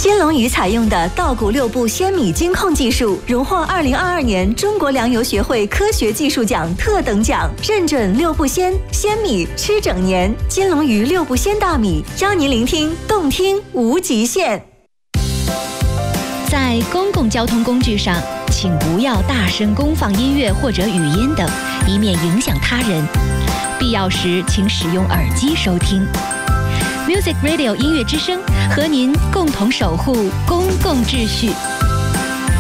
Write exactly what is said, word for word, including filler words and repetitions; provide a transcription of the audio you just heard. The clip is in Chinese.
金龙鱼采用的稻谷六步鲜米精控技术，荣获二零二二年中国粮油学会科学技术奖特等奖，认准六步鲜，鲜米吃整年。金龙鱼六步鲜大米，邀您聆听动听无极限。 在公共交通工具上，请不要大声公放音乐或者语音等，以免影响他人。必要时，请使用耳机收听。Music Radio 音乐之声和您共同守护公共秩序。